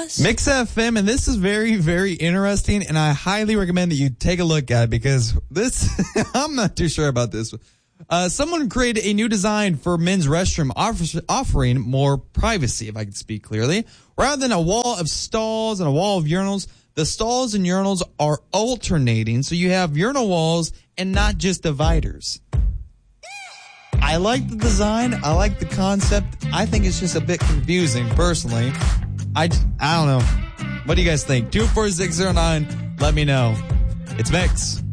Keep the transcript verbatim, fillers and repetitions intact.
Yes. Mix F M, and this is very, very interesting, and I highly recommend that you take a look at it because this, I'm not too sure about this. Uh, someone created a new design for men's restroom offer, offering more privacy, if I can speak clearly. Rather than a wall of stalls and a wall of urinals, the stalls and urinals are alternating, so you have urinal walls and not just dividers. I like the design. I like the concept. I think it's just a bit confusing, personally. I, I don't know. What do you guys think? two four six zero nine, let me know. It's Mix.